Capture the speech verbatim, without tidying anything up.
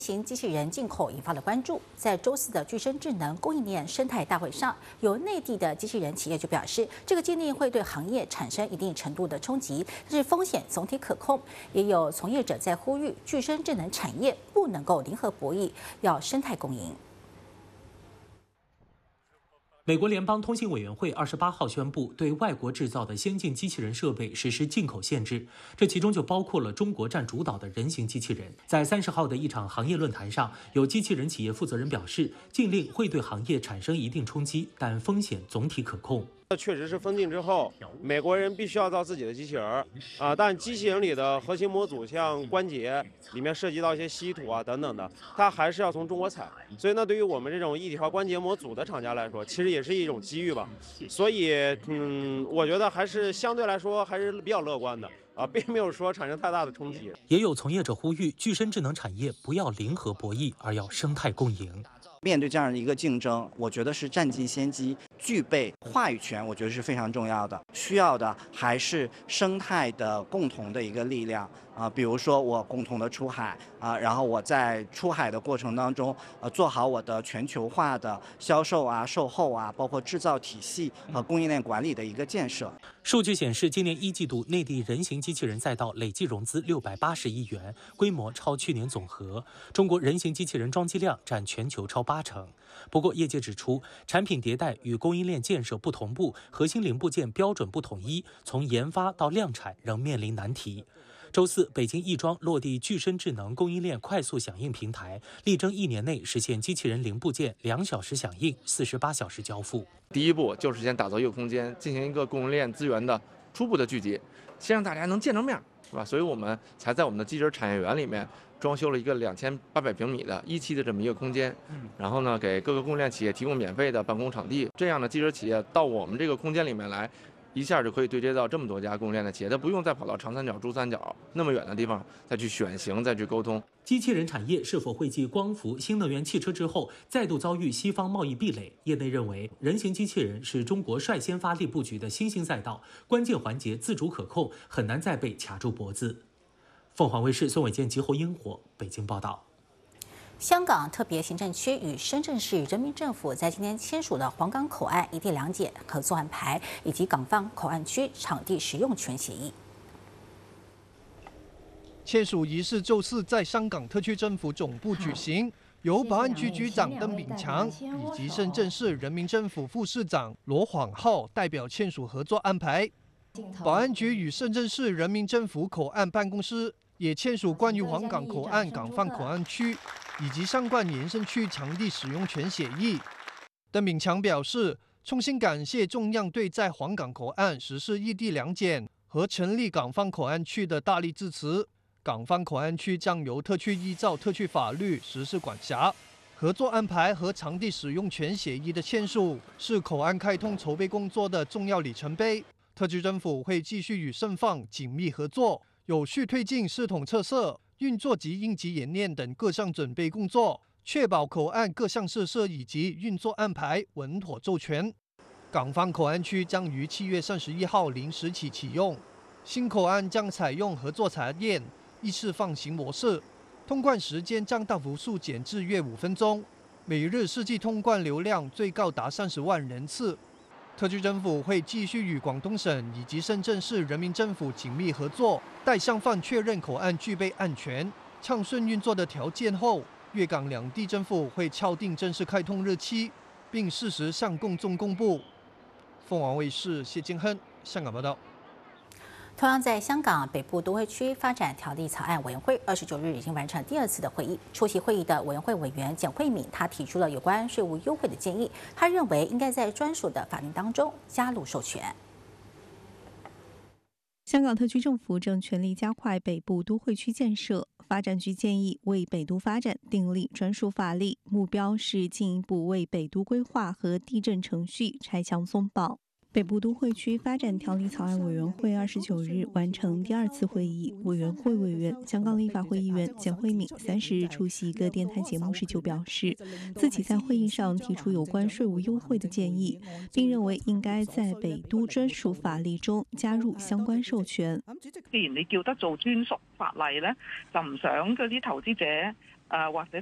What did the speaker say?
型机器人进口引发了关注。在周四的具身智能供应链生态大会上，有内地的机器人企业就表示，这个禁令会对行业产生一定程度的冲击，但是风险总体可控。也有从业者在呼吁，具身智能产业不能够零和博弈，要生态共赢。 美国联邦通信委员会二十八号宣布，对外国制造的先进机器人设备实施进口限制，这其中就包括了中国占主导的人形机器人。在三十号的一场行业论坛上，有机器人企业负责人表示，禁令会对行业产生一定冲击，但风险总体可控。 确实是封禁之后，美国人必须要造自己的机器人啊，但机器人里的核心模组，像关节里面涉及到一些稀土啊等等的，它还是要从中国采。所以呢，对于我们这种一体化关节模组的厂家来说，其实也是一种机遇吧。所以，嗯，我觉得还是相对来说还是比较乐观的啊，并没有说产生太大的冲击。 也有从业者呼吁，具身智能产业不要零和博弈，而要生态共赢。 面对这样的一个竞争，我觉得是占尽先机，具备话语权，我觉得是非常重要的。需要的还是生态的共同的一个力量啊、呃，比如说我共同的出海啊、呃，然后我在出海的过程当中，呃，做好我的全球化的销售啊、售后啊，包括制造体系和供应链管理的一个建设。 数据显示，今年一季度内地人形机器人赛道累计融资六百八十亿元，规模超去年总和。中国人形机器人装机量占全球超八成。不过，业界指出，产品迭代与供应链建设不同步，核心零部件标准不统一，从研发到量产仍面临难题。 周四，北京亦庄落地具身智能供应链快速响应平台，力争一年内实现机器人零部件两小时响应、四十八小时交付。 第一步就是先打造一个空间，进行一个供应链资源的初步的聚集，先让大家能见着面，是吧？所以我们才在我们的机器人产业园里面装修了一个两千八百平米的一期的这么一个空间，然后呢，给各个供应链企业提供免费的办公场地，这样的机器人企业到我们这个空间里面来。 一下就可以对接到这么多家供应链的企业，他不用再跑到长三角、珠三角那么远的地方再去选型、再去沟通。 机器人产业是否会继光伏、新能源汽车之后再度遭遇西方贸易壁垒？业内认为，人形机器人是中国率先发力布局的新兴赛道，关键环节自主可控，很难再被卡住脖子。凤凰卫视孙伟健、吉侯烟火北京报道。 香港特别行政区与深圳市人民政府在今天签署了皇岗口岸一地两检合作安排，以及港方口岸区场地使用权协议。 签署仪式周四在香港特区政府总部举行，由保安局局长邓炳强以及深圳市人民政府副市长罗晃浩代表签署合作安排。保安局与深圳市人民政府口岸办公室也签署关于皇岗口岸港方口岸区 以及相关延伸区场地使用权协议。邓炳强表示，衷心感谢中央对在皇岗口岸实施一地两检和成立港方口岸区的大力支持。港方口岸区将由特区依照特区法律实施管辖。合作安排和场地使用权协议的签署是口岸开通筹备工作的重要里程碑。特区政府会继续与深方紧密合作，有序推进系统测试、 运作及应急演练等各项准备工作，确保口岸各项设施以及运作安排稳妥周全。港方口岸区将于七月三十一号零时起启用，新口岸将采用合作查验、一次放行模式，通关时间将大幅缩减至约五分钟，每日实际通关流量最高达三十万人次。 特区政府会继续与广东省以及深圳市人民政府紧密合作，待双方确认口岸具备安全、畅顺运作的条件后，粤港两地政府会敲定正式开通日期，并适时向公众公布。凤凰卫视谢金亨香港报道。 同样在香港北部都会区发展条例草案委员会二十九日已经完成第二次的会议。出席会议的委员会委员简慧敏，他提出了有关税务优惠的建议。他认为应该在专属的法令当中加入授权。 香港特区政府正全力加快北部都会区建设。发展局建议为北都发展订立专属法例，目标是进一步为北都规划和地震程序拆墙松绑。 北部都会区发展条例草案委员会二十九日完成第二次会议，委员会委员、香港立法会议员简慧敏三十日出席一个电台节目时就表示，自己在会议上提出有关税务优惠的建议，并认为应该在北都专属法例中加入相关授權。 既然你叫得做專屬法例咧，就唔想嗰啲投資者誒或者